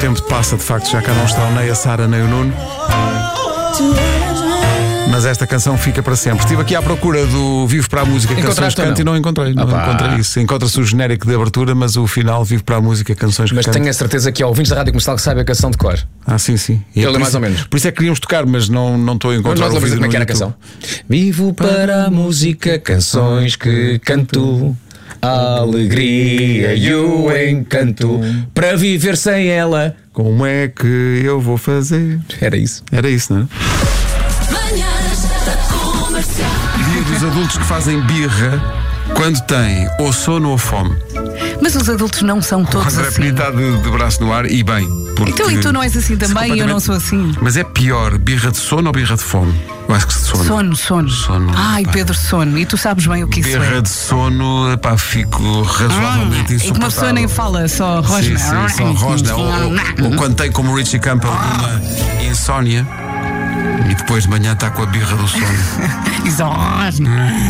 tempo passa, de facto, já cá não estão nem a Sara nem o Nuno. Mas esta canção fica para sempre. Estive aqui à procura do Vivo para a Música, Canções que Canto, e não encontrei. Não encontrei isso. Encontra-se o genérico de abertura, mas o final, Vivo para a Música, Canções que Canto. Mas tenho a certeza que há ouvintes da Rádio Comercial que sabem a canção de cor. Sim. Ele mais ou menos. Por isso é que queríamos tocar, mas não estou a encontrar. Não como é que era a canção. Vivo para a música, canções que canto, a alegria e o encanto, para viver sem ela, como é que eu vou fazer? Era isso, não é? Dia dos adultos que fazem birra quando têm ou sono ou fome. Mas os adultos não são todos André assim. está de braço no ar e bem. Então e tu não és assim também e eu não sou assim. Mas é pior, birra de sono ou birra de fome? Eu acho que sono. Sono. Ai, pá. Pedro, sono. E tu sabes bem o que isso é. Birra de sono, pá, fico razoavelmente insuportável. E que uma pessoa nem fala, só rosna. Sim, só rosna. Ou quando tem como Richie Campbell uma insónia e depois de manhã está com a birra do sono. E só rosna.